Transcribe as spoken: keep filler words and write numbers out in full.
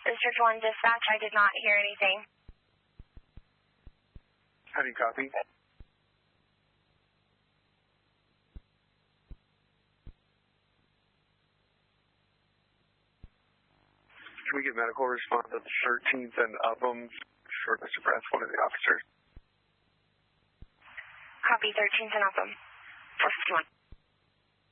District one Dispatch, I did not hear anything. How do you copy? Can we get medical response to the thirteenth and Upham? Shortness of breath, one of the officers. Copy, thirteenth and Upham. four fifty-one.